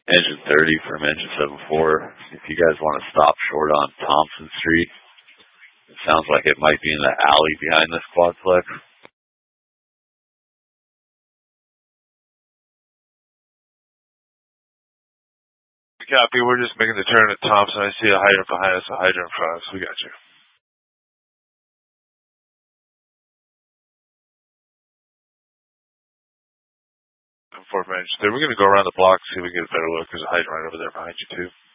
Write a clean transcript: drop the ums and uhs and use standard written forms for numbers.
engine 30 from engine 74. If you guys want to stop short on Thompson Street, it sounds like it might be in the alley behind this quadplex. Copy, we're just making the turn at Thompson. I see a hydrant behind us, a hydrant in front of us. We got you. Fort Manchester. We're going to go around the block, see if we can get a better look. There's a hydrant right over there behind you, too.